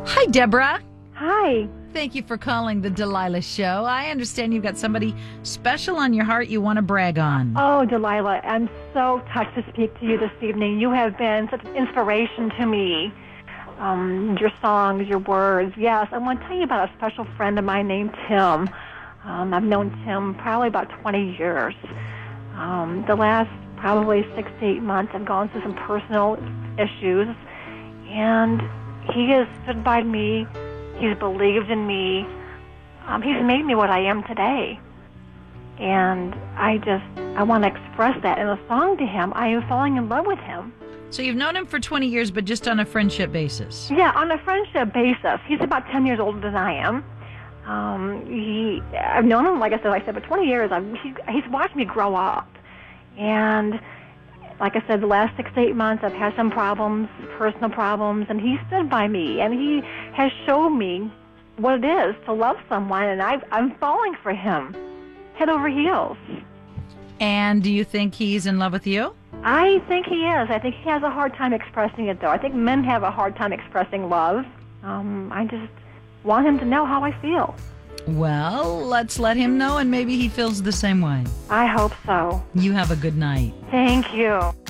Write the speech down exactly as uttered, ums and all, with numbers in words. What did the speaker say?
Hi, Deborah. Hi. Thank you for calling the Delilah Show. I understand you've got somebody special on your heart you want to brag on. Oh, Delilah, I'm so touched to speak to you this evening. You have been such an inspiration to me. Um, your songs, your words. Yes, I want to tell you about a special friend of mine named Tim. Um, I've known Tim probably about twenty years. Um, the last probably six to eight months, I've gone through some personal issues, and he has stood by me. He's believed in me. Um, he's made me what I am today. And I just, I want to express that in a song to him. I am falling in love with him. So you've known him for twenty years, but just on a friendship basis. Yeah, on a friendship basis. He's about ten years older than I am. Um, he, I've known him, like I said, like I said, for twenty years. I've, he, he's watched me grow up. And like I said, the last six to eight months, I've had some problems, personal problems, and he stood by me, and he has shown me what it is to love someone, and I've, I'm falling for him, head over heels. And do you think he's in love with you? I think he is. I think he has a hard time expressing it, though. I think men have a hard time expressing love. Um, I just want him to know how I feel. Well, let's let him know, and maybe he feels the same way. I hope so. You have a good night. Thank you.